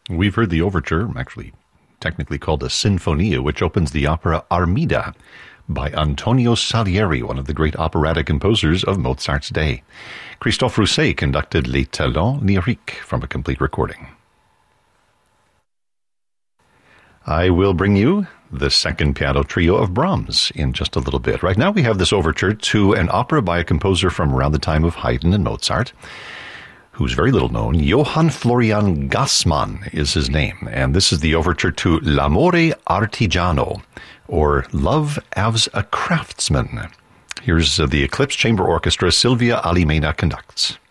We've heard the overture, actually technically called a sinfonia, which opens the opera Armida by Antonio Salieri, one of the great operatic composers of Mozart's day. Christophe Rousset conducted Les Talents Lyriques from a complete recording. I will bring you the second piano trio of Brahms in just a little bit. Right now we have this overture to an opera by a composer from around the time of Haydn and Mozart, who's very little known. Johann Florian Gassmann is his name, and this is the overture to L'amore artigiano, or Love as a Craftsman. Here's the Eclipse Chamber Orchestra. Silvia Alimena conducts.